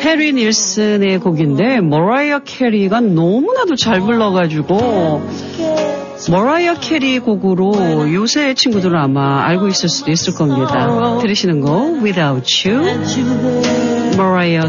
해리 닐슨의 곡인데 머라이어 캐리가 너무나도 잘 불러가지고 머라이어 캐리 곡으로 요새 친구들은 아마 알고 있을 수도 있을 겁니다. 들으시는 거 Without You, 머라이어